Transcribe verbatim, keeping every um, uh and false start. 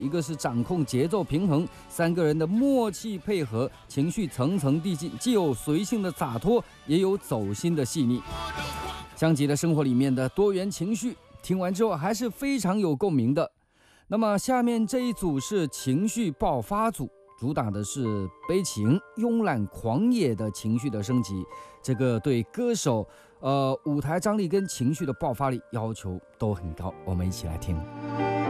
一个是掌控节奏平衡，三个人的默契配合，情绪层层递进，既有随性的洒脱，也有走心的细腻。像极了生活里面的多元情绪，听完之后还是非常有共鸣的。那么下面这一组是情绪爆发组，主打的是悲情、慵懒、狂野的情绪的升级，这个对歌手呃舞台张力跟情绪的爆发力要求都很高，我们一起来听。